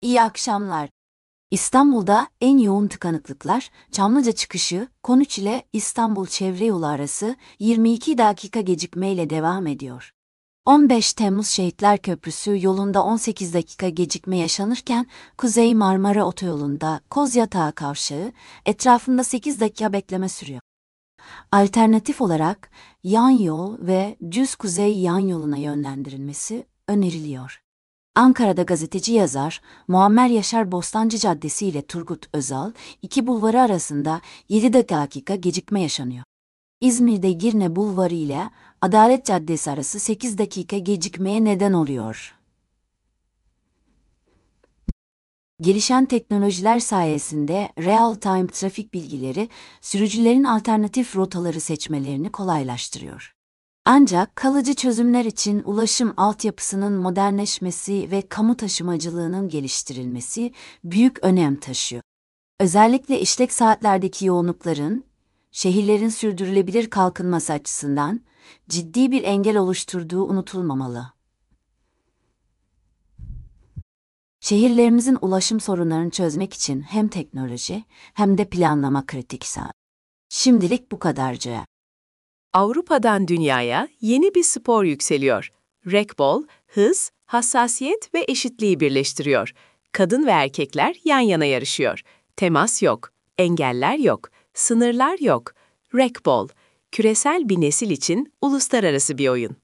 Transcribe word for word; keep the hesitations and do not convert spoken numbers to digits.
İyi akşamlar. İstanbul'da en yoğun tıkanıklıklar, Çamlıca çıkışı, Konuç ile İstanbul çevre yolu arası yirmi iki dakika gecikmeyle devam ediyor. on beş Temmuz Şehitler Köprüsü yolunda on sekiz dakika gecikme yaşanırken, Kuzey Marmara Otoyolu'nda Kozyatağı Kavşağı etrafında sekiz dakika bekleme sürüyor. Alternatif olarak yan yol ve düz kuzey yan yoluna yönlendirilmesi öneriliyor. Ankara'da gazeteci yazar Muammer Yaşar Bostancı Caddesi ile Turgut Özal, iki bulvarı arasında yedi dakika gecikme yaşanıyor. İzmir'de Girne Bulvarı ile Adalet Caddesi arası sekiz dakika gecikmeye neden oluyor. Gelişen teknolojiler sayesinde real-time trafik bilgileri sürücülerin alternatif rotaları seçmelerini kolaylaştırıyor. Ancak kalıcı çözümler için ulaşım altyapısının modernleşmesi ve kamu taşımacılığının geliştirilmesi büyük önem taşıyor. Özellikle işlek saatlerdeki yoğunlukların, şehirlerin sürdürülebilir kalkınması açısından ciddi bir engel oluşturduğu unutulmamalı. Şehirlerimizin ulaşım sorunlarını çözmek için hem teknoloji hem de planlama kritik. Şimdilik bu kadarcık. Avrupa'dan dünyaya yeni bir spor yükseliyor. Racquetball, hız, hassasiyet ve eşitliği birleştiriyor. Kadın ve erkekler yan yana yarışıyor. Temas yok, engeller yok, sınırlar yok. Racquetball, küresel bir nesil için uluslararası bir oyun.